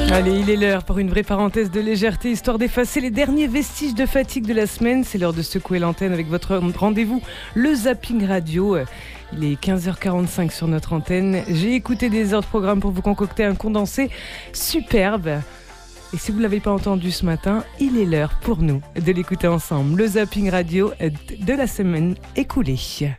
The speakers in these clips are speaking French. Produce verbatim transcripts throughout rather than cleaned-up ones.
Allez, il est l'heure pour une vraie parenthèse de légèreté, histoire d'effacer les derniers vestiges de fatigue de la semaine. C'est l'heure de secouer l'antenne avec votre rendez-vous, le Zapping Radio. Il est quinze heures quarante-cinq sur notre antenne. J'ai écouté des heures de programme pour vous concocter un condensé superbe. Et si vous ne l'avez pas entendu ce matin, il est l'heure pour nous de l'écouter ensemble. Le Zapping Radio de la semaine écoulée.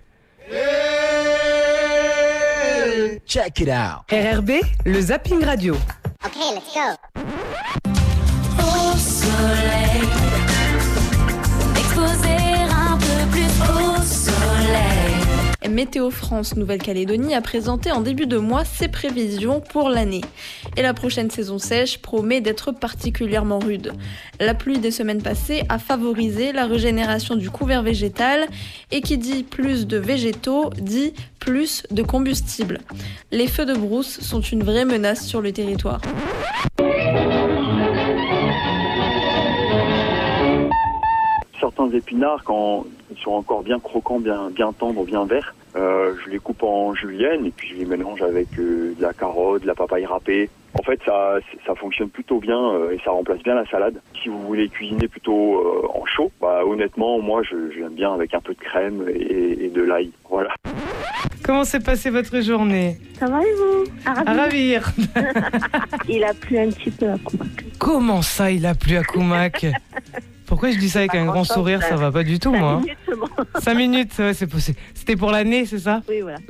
Check it out. R R B, le Zapping Radio. Ok, let's go. Au soleil, exposer un peu plus au soleil. Météo France Nouvelle-Calédonie a présenté en début de mois ses prévisions pour l'année. Et la prochaine saison sèche promet d'être particulièrement rude. La pluie des semaines passées a favorisé la régénération du couvert végétal et qui dit plus de végétaux dit plus de combustible. Les feux de brousse sont une vraie menace sur le territoire. Certains épinards, quand ils sont encore bien croquants, bien, bien tendres, bien verts, euh, je les coupe en julienne et puis je les mélange avec euh, de la carotte, de la papaye râpée. En fait, ça, ça fonctionne plutôt bien euh, et ça remplace bien la salade. Si vous voulez cuisiner plutôt euh, en chaud, bah, honnêtement, moi, je, j'aime bien avec un peu de crème et, et de l'ail. Voilà. Comment s'est passée votre journée? Ça va et vous? À ravir. Il a plu un petit peu à Koumak. Comment ça, il a plu à Koumak? Pourquoi je dis ça avec un grand sourire? Ça va pas du tout, moi. Minutes, bon. Cinq minutes, ouais, c'est possible. C'était pour l'année, c'est ça? Oui, voilà.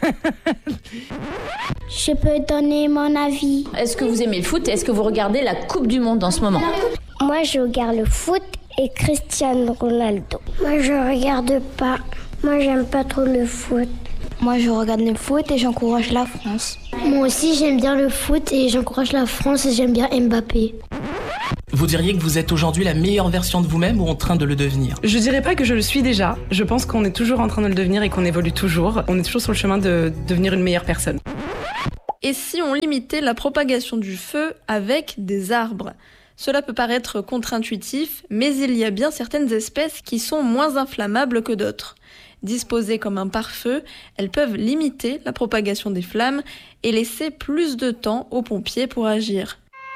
Je peux donner mon avis. Est-ce que vous aimez le foot? Est-ce que vous regardez la Coupe du Monde en ce moment? Moi, je regarde le foot et Cristiano Ronaldo. Moi, je regarde pas. Moi, j'aime pas trop le foot. Moi, je regarde le foot et j'encourage la France. Moi aussi, j'aime bien le foot et j'encourage la France et j'aime bien Mbappé. Vous diriez que vous êtes aujourd'hui la meilleure version de vous-même ou en train de le devenir? Je dirais pas que je le suis déjà. Je pense qu'on est toujours en train de le devenir et qu'on évolue toujours. On est toujours sur le chemin de devenir une meilleure personne. Et si on limitait la propagation du feu avec des arbres? Cela peut paraître contre-intuitif, mais il y a bien certaines espèces qui sont moins inflammables que d'autres. Disposées comme un pare-feu, elles peuvent limiter la propagation des flammes et laisser plus de temps aux pompiers pour agir.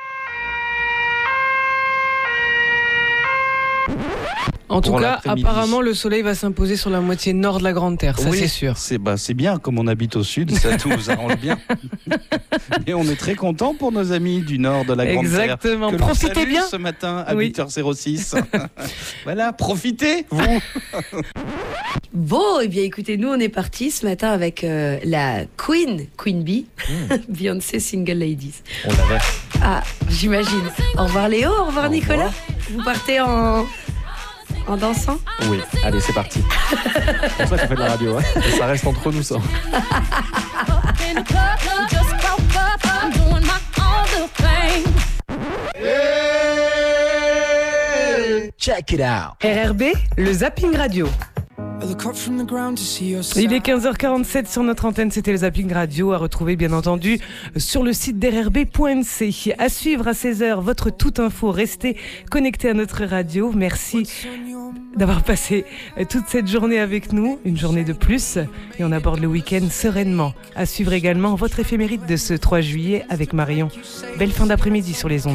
En tout Pour cas, l'après-midi. apparemment, le soleil va s'imposer sur la moitié nord de la Grande Terre, ça Oui, c'est sûr. C'est, bah, c'est bien, comme on habite au sud, ça tout nous arrange bien. Et on est très contents pour nos amis du nord de la Grande Exactement. Terre. Que l'on Profitez salue bien. ce matin à Oui. huit heures six. Voilà, profitez, vous. Bon, et bien écoutez, nous on est partis ce matin avec euh, la Queen, Queen Bee, Mmh. Beyoncé Single Ladies. On l'avait. Ah, j'imagine. Au revoir Léo, au revoir Au Nicolas. revoir. Vous partez en, en dansant? Oui, allez, c'est parti. C'est pour ça qu'on fait de la radio, hein. Et ça reste entre nous, ça. Check it out. R R B, le Zapping Radio. Il est quinze heures quarante-sept sur notre antenne, c'était le Zapping Radio, à retrouver bien entendu sur le site d r r b point n c. À suivre à seize heures, votre toute info, restez connectés à notre radio. Merci d'avoir passé toute cette journée avec nous, une journée de plus, et on aborde le week-end sereinement. À suivre également votre éphéméride de ce trois juillet avec Marion. Belle fin d'après-midi sur les ondes.